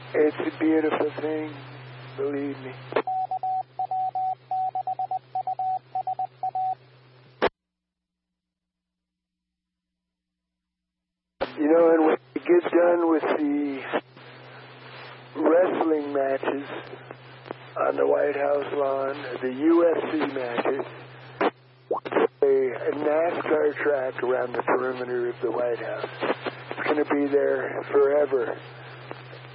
It's a beautiful thing, believe me. You know, and when you get done with the wrestling matches on the White House lawn, the UFC matches, a NASCAR track around the perimeter of the White House. It's going to be there forever.